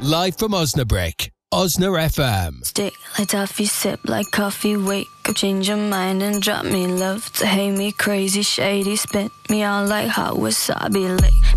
Live from Osnabrück, Osna FM. Stick like toffee, sip like coffee, wake up, change your mind and drop me love to hate me crazy, shady, spit me on like hot wasabi lick.